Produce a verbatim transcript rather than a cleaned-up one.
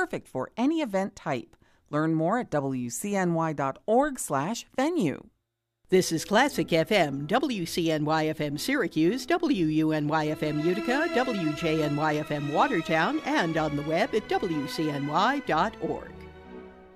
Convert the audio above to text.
perfect for any event type. Learn more at w c n y dot org slash venue. This is Classic F M, W C N Y F M Syracuse, W U N Y F M Utica, W J N Y F M Watertown, and on the web at w c n y dot org.